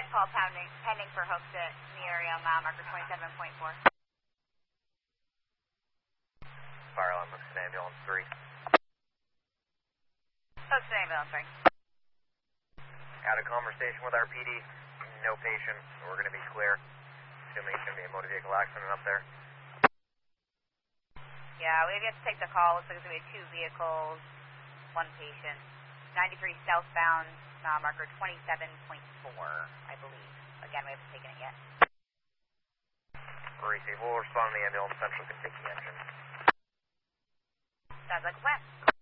call pending for hooks at the area, mile marker 27.4. Fire alarm, Hooks ambulance 3. Hooks ambulance 3. Had a conversation with our PD. No patient. We're going to be clear. Assuming it's going to be a motor vehicle accident up there. Yeah, we have to take the call. Looks like it's going to be 2 vehicles, 1 patient. 93 southbound, mile marker 27.4, I believe. Again, we haven't taken it yet. Receive. We'll respond to the ambulance. Central can take the engine. Sounds like a plan.